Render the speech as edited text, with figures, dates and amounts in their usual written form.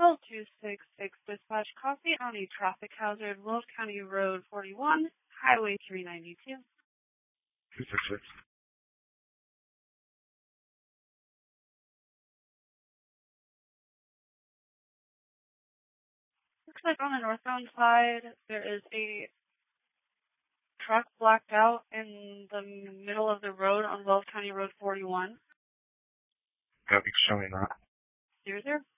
12266 dispatch copy on a traffic hazard, Will County Road 41, Highway 392. 266. Looks like on the northbound side, there is a truck blacked out in the middle of the road on Will County Road 41. That'll be showing that. 00.